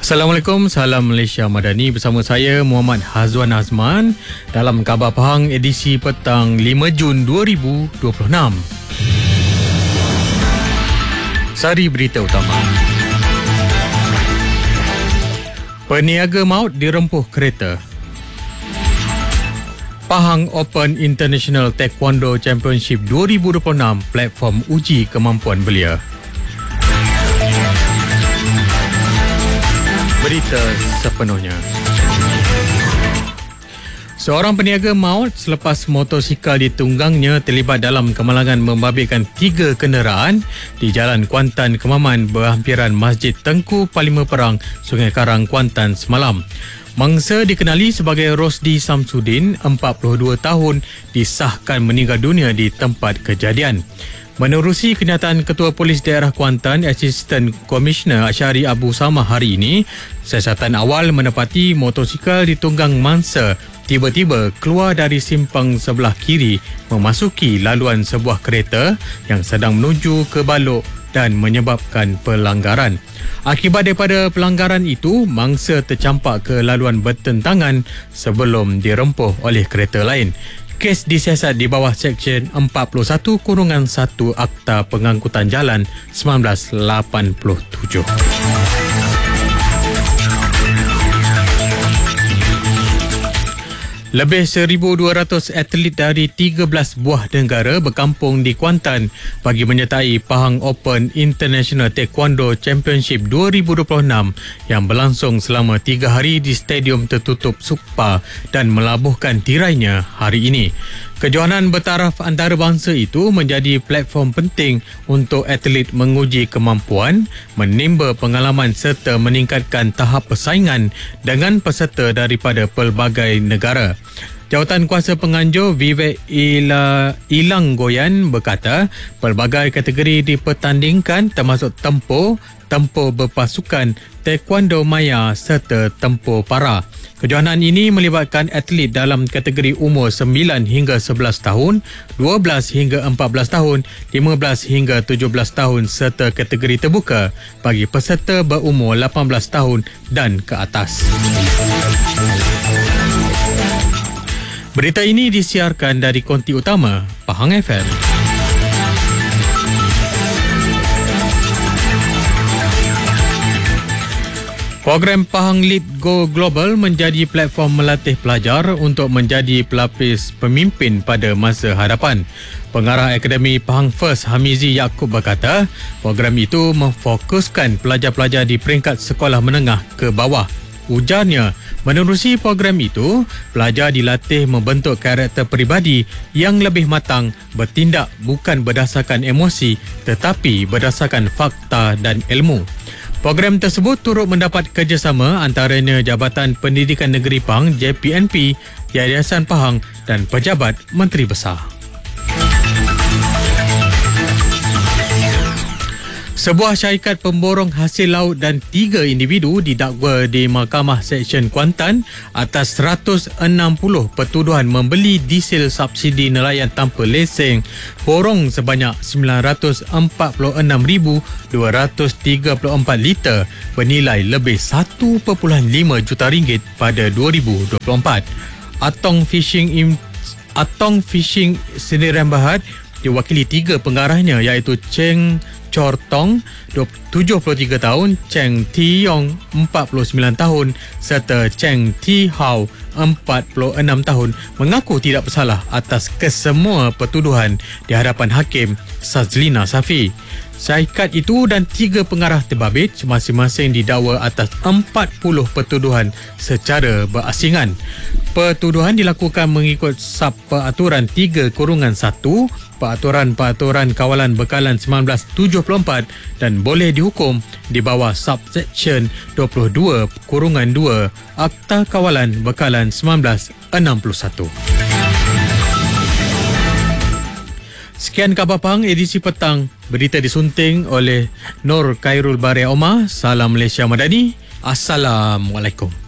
Assalamualaikum, salam Malaysia Madani. Bersama saya Muhammad Hazwan Azman dalam Khabar Pahang edisi petang 5 Jun 2026. Sari berita utama. Peniaga maut dirempuh kereta. Pahang Open International Taekwondo Championship 2026 platform uji kemampuan belia. Berita sepenuhnya. Seorang peniaga maut selepas motosikal ditunggangnya terlibat dalam kemalangan membabitkan 3 kenderaan di Jalan Kuantan Kemaman berhampiran Masjid Tengku Parlimen Perang, Sungai Karang, Kuantan semalam. Mangsa dikenali sebagai Rosdi Samsudin, 42 tahun, disahkan meninggal dunia di tempat kejadian. Menerusi kenyataan Ketua Polis Daerah Kuantan, Asisten Komisioner Asyari Abu Samah hari ini, siasatan awal menepati motosikal ditunggang mangsa tiba-tiba keluar dari simpang sebelah kiri memasuki laluan sebuah kereta yang sedang menuju ke Balok dan menyebabkan pelanggaran. Akibat daripada pelanggaran itu, mangsa tercampak ke laluan bertentangan sebelum dirempuh oleh kereta lain. Kes disiasat di bawah Seksyen 41-1 Akta Pengangkutan Jalan 1987. Lebih 1,200 atlet dari 13 buah negara berkampung di Kuantan bagi menyertai Pahang Open International Taekwondo Championship 2026 yang berlangsung selama 3 hari di Stadium Tertutup Sukpa dan melabuhkan tirainya hari ini. Kejohanan bertaraf antarabangsa itu menjadi platform penting untuk atlet menguji kemampuan, menimba pengalaman serta meningkatkan tahap persaingan dengan peserta daripada pelbagai negara. Jawatan Kuasa Penganjur Vivek Ilanggoyan berkata, pelbagai kategori dipertandingkan termasuk tempur berpasukan, taekwondo maya serta tempur para. Kejohanan ini melibatkan atlet dalam kategori umur 9 hingga 11 tahun, 12 hingga 14 tahun, 15 hingga 17 tahun serta kategori terbuka bagi peserta berumur 18 tahun dan ke atas. Berita ini disiarkan dari konti utama Pahang FM. Program Pahang Lead Go Global menjadi platform melatih pelajar untuk menjadi pelapis pemimpin pada masa hadapan. Pengarah Akademi Pahang First Hamizi Yaakob berkata, program itu memfokuskan pelajar-pelajar di peringkat sekolah menengah ke bawah. Ujarnya, menerusi program itu, pelajar dilatih membentuk karakter peribadi yang lebih matang, bertindak bukan berdasarkan emosi tetapi berdasarkan fakta dan ilmu. Program tersebut turut mendapat kerjasama antaranya Jabatan Pendidikan Negeri Pahang JPNP, Yayasan Pahang dan Pejabat Menteri Besar. Sebuah syarikat pemborong hasil laut dan 3 individu didakwa di Mahkamah Seksyen Kuantan atas 160 pertuduhan membeli diesel subsidi nelayan tanpa lesen borong sebanyak 946,234 liter bernilai lebih 1.5 juta ringgit pada 2024. Atong Fishing Sdn Bhd diwakili 3 pengarahnya iaitu Cheng Chor Tong, 73 tahun, Cheng Ti Yong, 49 tahun serta Cheng Ti Hao, 46 tahun mengaku tidak bersalah atas kesemua pertuduhan di hadapan Hakim Sazlina Safi. Syarikat itu dan 3 pengarah terbabit masing-masing didakwa atas 40 pertuduhan secara berasingan. Pertuduhan dilakukan mengikut sub peraturan 3-1 Peraturan Kawalan Bekalan 1974 dan boleh dihukum di bawah subsection 22-2 Akta Kawalan Bekalan 1961. Sekian Khabar Pahang edisi petang. Berita disunting oleh Nur Khairul Baria Omar. Salam Malaysia Madani. Assalamualaikum.